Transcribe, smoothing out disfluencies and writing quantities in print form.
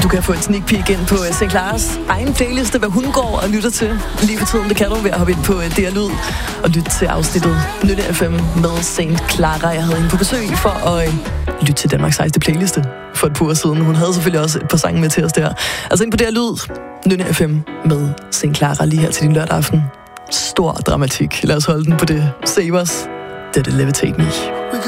Du kan få et sneak peek ind på St. Claras egen playliste, hvad hun går og lytter til lige for tiden. Det kan du ved at hoppe ind på DR Lyd og lytte til afsnittet Nynne FM med St. Clara. Jeg havde hende på besøg for at lytte til Danmarks sejeste playliste for et par uger siden. Hun havde selvfølgelig også et par sange med til os der. Altså ind på DR Lyd, Nynne FM med St. Clara lige her til din lørdag aften. Stor dramatik. Lad os holde den på det. Save Us, Did It Levitate Me.